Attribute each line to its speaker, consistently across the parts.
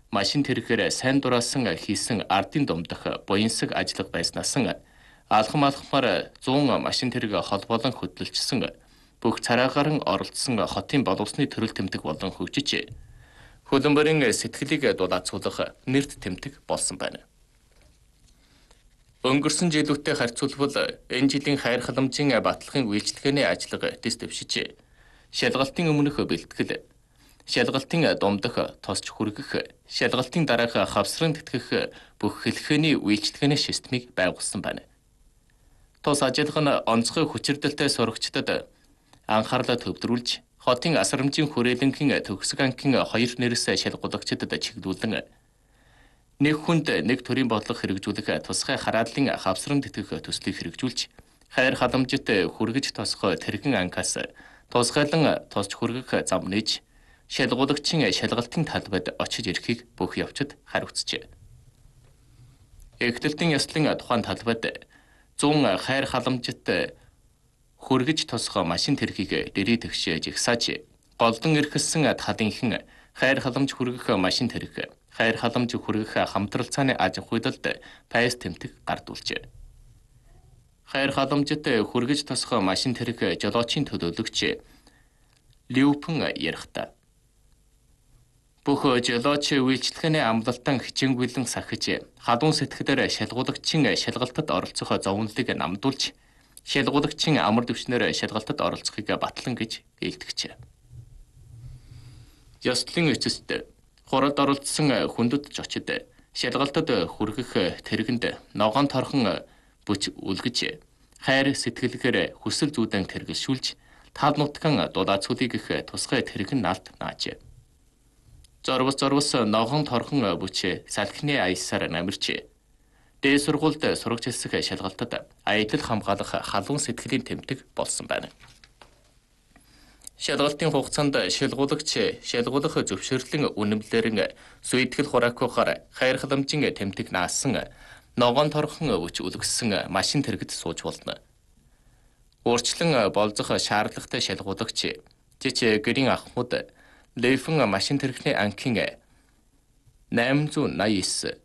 Speaker 1: машин тэргээр сайн дураасан хийсэн ардын домдох буянсаг ажиллага байснаас алхамаар 100 машин тэрэг хол болон хөдөлгөжсөн бүх цараагаар оролцсон хотын боловсны төрөл тэмдэг болон хөгжиж хөлбөмбөрийн сэтгэлийг дулаацуулах нэрт тэмдэг болсон байна. Өнгөрсөн жилүүтэй харьцуулбал энэ жилийн хайр халамжийн баталгын үйлчлэгээний ажиллага дэс дэвшиж шалгалтын өмнөх бэлтгэл, шалгалтын домдох тосч хүргэх, шалгалтын дараах хавсран тэтгэх бүх хэлхээний үйлчлэгээний системийг байгуулсан байна. Тус ажиллага нь онцгой хүчирдэлтэй сурагчдад анхаарлаа төвлөрүүлж, хотын асрамжийн хүрээлэнгийн төгсөг ангийн 2 нэрс шалгуулагчдад чиглүүлэн нэг хүнд нэг төрлийн бодлого хэрэгжүүлэх тусгай харааллын хавсран тэтгэх төслийг хэрэгжүүлж, хайр халамжит хүргэж тосгой тэрэгэн ангаас тусгайлан тосч хүргэх зам нээж, шалгуулагчийн шалгалтын талбайд очиж ирэхийг бүх явцад хариуцжээ. Эхлэлтийн ёслолын тухайн талбайд 100 хайр халамжит хүргэж тосгоо машин тэрхийг дэрээ төгшөө жигсааж, голдон эрхэлсэн талынхан хайр халамж хүргэх машин тэрэг, хайр халамж хүргэх хамтрал цааны аж ахуйлалд пайс тэмдэг гардуулжээ. Хайр халамжит хүргэж тосгоо машин тэрэг жолоочийн төлөөлөгч Ливпэн ярихта. Бүх жолооч үйлчлэгээний амлалтан хичээнгүйлэн сахиж, халуун сэтгэлээр шалгуулагчийн шалгалтад оролцох зовнолыг намдуулж, шалгуулагчийн амар дэвшнээр шалгалтад оролцохыг батлан гэж ээлтгэжээ. Ёслолын эцэст хурад оролцсон хүндэт зочид шалгалтад хүргэх тэргэнд ногоон торхон бүч үлгэж, хайр сэтгэлгээр хүсэл зүйдэн тэргэлшүүлж, тал нутган дулаацуулыг их тусгай тэргэн наалт нааж. Зорвос ногоон торхон бүч салхины аясаар намирч, дээд сургуульд сурагч хэлсэх шалгалтад аялал хамгаалах халуун сэтгэлийн тэмдэг болсон байна. Шалгалтын хугацаанд шалгуулагч шалгуулах зөвшөөрлөн үнэмлэрэн сүйтгэл хураакухаар хайр халамжийн тэмдэг наасан ногоон торхон бүч үлгсэн машин тэрэгт сууж болно. Өөрчлөн болзох шаардлагатай шалгуулагч жич гэрийн ахмад Ливпэн машин тэрэгний ангийн 889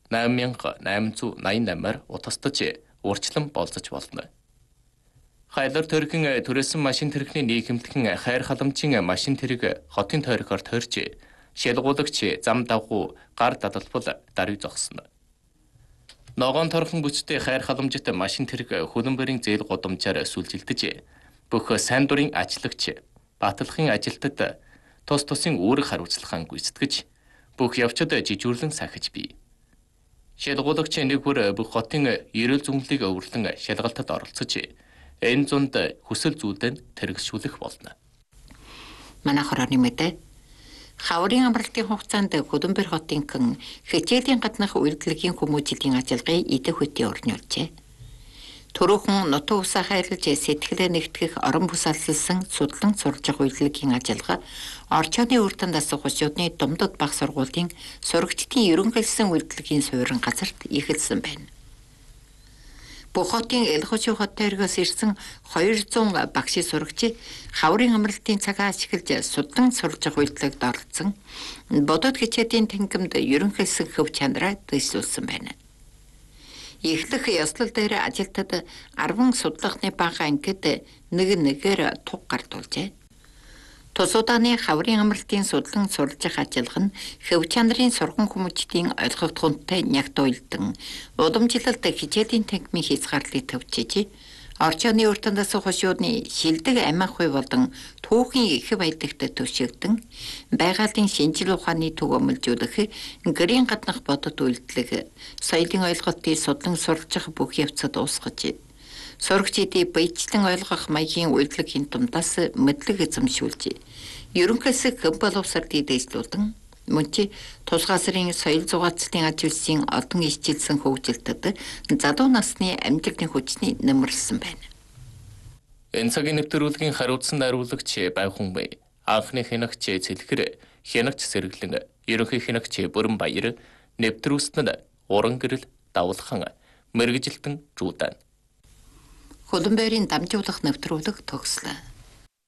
Speaker 1: 8888-аар утастаж өөрчлөн болзож болно. Хайлар төргийн түрээсэн машин тэрэгний нийгэмдхэн хайр халамжийн машин тэрэг хотын тойрогоор тойрч, шалгуулагч зам дагуу гар дадалбал дарыг зогсно. Ногоон торхон бүчтэй хайр халамжит машин тэрэг хөлбөмбөрийн зээл гудамжаар сүлжилдэж, бүх сайн дурын ажлагч баталгын ажилтад тус тусын үүрэг хариуцлагаан гүйцэтгэж, бүх явцад жижүүрлэн сахиж бий. Шалгуулагч нэг бүр бүх хотын эрүүл зүйнлийг өвөрлөн шалгалтад оролцож, энэ зунд хүсэл зүйлдэн тэрэгшүүлэх болно.
Speaker 2: Манай хорооны мэдээ хаврын амралтын хугацаанд Хөлбөмбөр хотынхан хичээлийн гаднах үйлдвэрлэгийн хүмүүжлийн ажиллагааг идэх хөтийн орнуулжээ. Төрөөхөн нутаг усаа хайрлаж сэтгэлээ нэгтгэх орон бусаалсан судлан сурчих үйлдвэрлэгийн ажиллагаа орчооны үрдэнд асуух хушуудны Думдад баг сургуулийн сурагчдын ерөнхийлсэн үйлдвэрлэгийн суурин газарт эхэлсэн байна. Бүх хотын Элхошуу хот тойрогоос ирсэн 200 багшийн сурагчид хаврын амралтын цагаа ашиглаж судлан сурчих үйлдвэрлэгт оролцсон бодод хичээлийн тэнгэмд ерөнхийлсэн хөв чанараа дэвшүүлсэн байна. Эхлэх ёслол дээр ажилтнад 10 судлахны бага ангид нэгээр туг гардуулжээ. Тус удааны хаврын амралтын судлан сурчих ажиллага нь хөв чанарын сурган хүмүүжлийн ойлгогдохонтой нягт уйлдан удамжлалт хичээлийн танхимын хязгаарлалыг төвчиж, орчооны өртөндөөс хошуудны шилдэг амиахуй болон түүхийн их байдагт төвшигдэн байгалийн шинжил ухааны төв өмөлжүүлэх гэрийн гаднах бодод үйлдэлэг соёлын ойлголтыг судлан сурчих бүх явцад уусгаж сурагчдыг баяжлан ойлгох маягийн үйлдвэрлэлийн дундаас мэдлэг эзэмшүүлж ерөнхийдөө хөв боловсролыг дэвшлүүлэн мөн ч тусгай сарын соёл зугаацлын ажилчин олон ичилсэн хөгжилтөд залуу насны амьдралын хүчний нэмэрлсэн байна.
Speaker 1: Энэ цагийн нэвтрүүлгийн хариуцсан найруулагч Байхун Бай, анхны хянагч Цэлхэр, хянагч Сэргэлэн, ерөнхий хянагч Бүрэн Баяр, нэвтрүүлсэн нь Уран гэрэл Давлхан, мэргэжилтэн Жуудан.
Speaker 2: Хөлбөмбөрийн дамжуулах нэвтрүүлэг төгслөө.